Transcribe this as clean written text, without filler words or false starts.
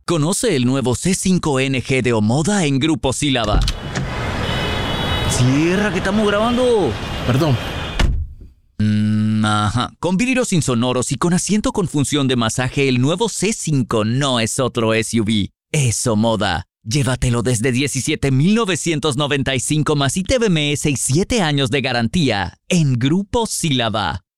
Conoce el nuevo C5NG de Omoda en Grupo Sílaba. Cierra, que estamos grabando. Perdón. Ajá. Con vidrios insonoros y con asiento con función de masaje, el nuevo C5 no es otro SUV. Es Omoda. Llévatelo desde $17,995 más ITBMS y 7 años de garantía en Grupo Sílaba.